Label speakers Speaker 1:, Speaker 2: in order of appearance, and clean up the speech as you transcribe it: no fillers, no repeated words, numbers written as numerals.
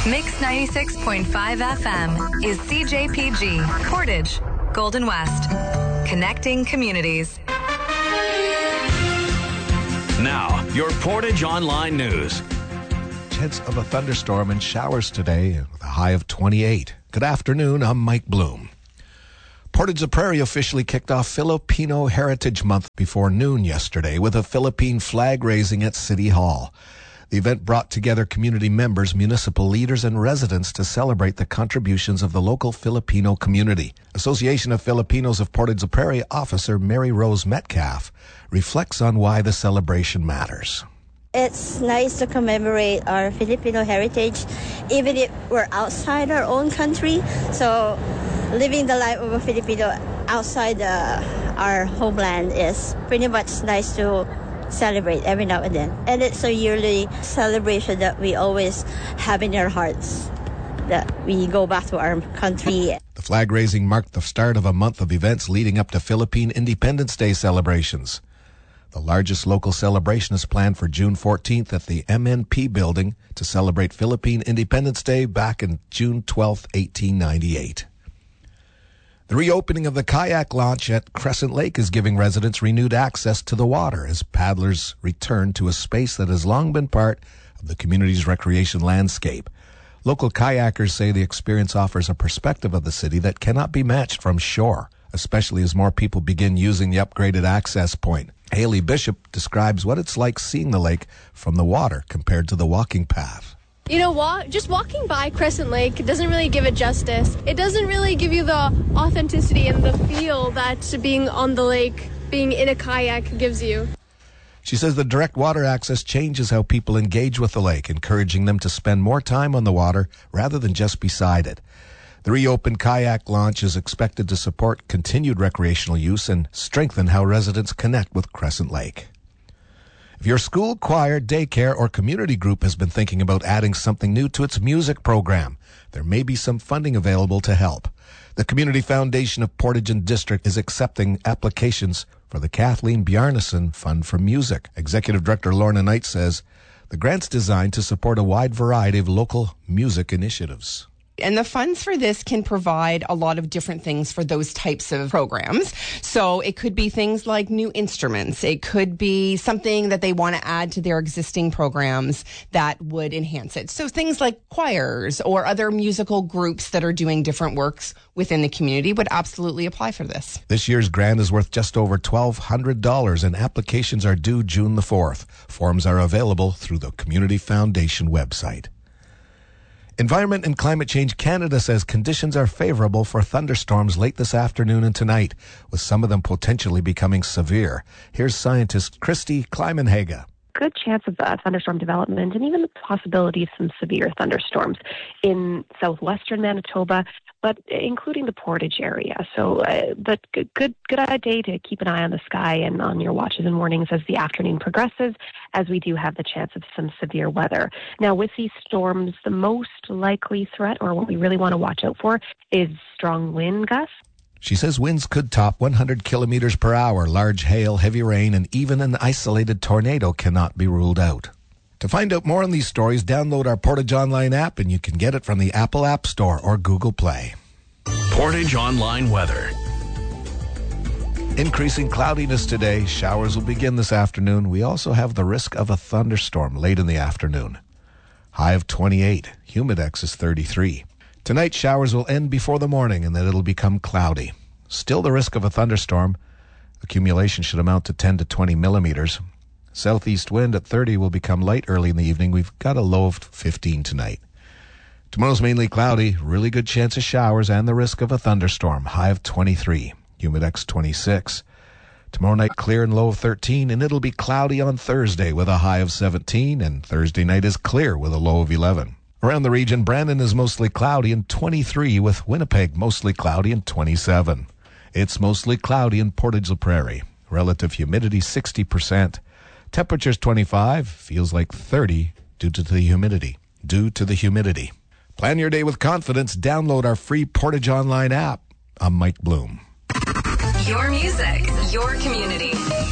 Speaker 1: Mix 96.5 FM is CJPG, Portage, Golden West. Connecting communities.
Speaker 2: Now, your Portage Online News.
Speaker 3: Chance of a thunderstorm and showers today with a high of 28. Good afternoon, I'm Mike Bloom. Portage-la-Prairie officially kicked off Filipino Heritage Month before noon yesterday with a Philippine flag raising at City Hall. The event brought together community members, municipal leaders, and residents to celebrate the contributions of the local Filipino community. Association of Filipinos of Portage-la-Prairie officer Mary Rose Metcalf reflects on why the celebration matters.
Speaker 4: It's nice to commemorate our Filipino heritage, even if we're outside our own country. So living the life of a Filipino outside our homeland is pretty much nice to celebrate every now and then. And it's a yearly celebration that we always have in our hearts, that we go back to our country.
Speaker 3: The flag raising marked the start of a month of events leading up to Philippine Independence Day celebrations. The largest local celebration is planned for June 14th at the MNP building to celebrate Philippine Independence Day back in June 12, 1898. The reopening of the kayak launch at Crescent Lake is giving residents renewed access to the water as paddlers return to a space that has long been part of the community's recreation landscape. Local kayakers say the experience offers a perspective of the city that cannot be matched from shore, especially as more people begin using the upgraded access point. Haley Bishop describes what it's like seeing the lake from the water compared to the walking path.
Speaker 5: You know, just walking by Crescent Lake doesn't really give it justice. It doesn't really give you the authenticity and the feel that being on the lake, being in a kayak gives you.
Speaker 3: She says the direct water access changes how people engage with the lake, encouraging them to spend more time on the water rather than just beside it. The reopened kayak launch is expected to support continued recreational use and strengthen how residents connect with Crescent Lake. If your school, choir, daycare, or community group has been thinking about adding something new to its music program, there may be some funding available to help. The Community Foundation of Portage and District is accepting applications for the Kathleen Bjarnason Fund for Music. Executive Director Lorna Knight says the grant's designed to support a wide variety of local music initiatives.
Speaker 6: And the funds for this can provide a lot of different things for those types of programs. So it could be things like new instruments. It could be something that they want to add to their existing programs that would enhance it. So things like choirs or other musical groups that are doing different works within the community would absolutely apply for this.
Speaker 3: This year's grant is worth just over $1,200 and applications are due June the 4th. Forms are available through the Community Foundation website. Environment and Climate Change Canada says conditions are favorable for thunderstorms late this afternoon and tonight, with some of them potentially becoming severe. Here's scientist Christy Kleimenhaga.
Speaker 7: Good chance of thunderstorm development and even the possibility of some severe thunderstorms in southwestern Manitoba, but including the Portage area. So, but good day to keep an eye on the sky and on your watches and warnings as the afternoon progresses, as we do have the chance of some severe weather. Now, with these storms, the most likely threat, or what we really want to watch out for, is strong wind gusts.
Speaker 3: She says winds could top 100 kilometers per hour. Large hail, heavy rain, and even an isolated tornado cannot be ruled out. To find out more on these stories, download our Portage Online app, and you can get it from the Apple App Store or Google Play.
Speaker 2: Portage Online weather.
Speaker 3: Increasing cloudiness today. Showers will begin this afternoon. We also have the risk of a thunderstorm late in the afternoon. High of 28. Humidex is 33. Tonight, showers will end before the morning, and then it'll become cloudy. Still the risk of a thunderstorm. Accumulation should amount to 10 to 20 millimeters. Southeast wind at 30 will become light early in the evening. We've got a low of 15 tonight. Tomorrow's mainly cloudy. Really good chance of showers and the risk of a thunderstorm. High of 23. Humidex 26. Tomorrow night, clear and low of 13, and it'll be cloudy on Thursday with a high of 17, and Thursday night is clear with a low of 11. Around the region, Brandon is mostly cloudy and 23, with Winnipeg mostly cloudy and 27. It's mostly cloudy in Portage-la-Prairie. Relative humidity 60%. Temperatures 25, feels like 30 due to the humidity. Plan your day with confidence. Download our free Portage Online app. I'm Mike Bloom.
Speaker 1: Your music, your community.